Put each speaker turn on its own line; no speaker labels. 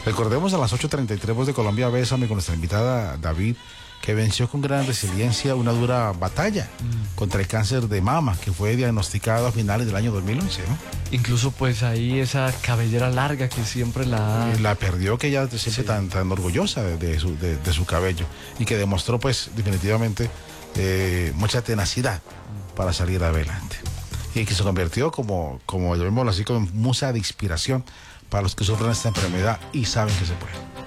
Recordemos a las 8:33 Voz de Colombia, Bésame, con nuestra invitada David, que venció con gran resiliencia una dura batalla contra el cáncer de mama, que fue diagnosticado a finales del año 2011, ¿no?
Incluso pues ahí esa cabellera larga que siempre
la perdió, que ella siempre
Sí.
tan orgullosa de su cabello, y que demostró pues definitivamente mucha tenacidad para salir adelante, y que se convirtió como llamémoslo así, como musa de inspiración para los que sufren esta enfermedad y saben que se puede.